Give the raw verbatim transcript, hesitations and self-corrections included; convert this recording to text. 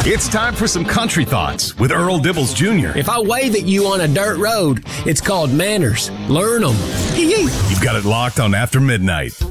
It's time for some country thoughts with Earl Dibbles Junior If I wave at you on a dirt road, it's called manners. Learn them. You've got it locked on After Midnight.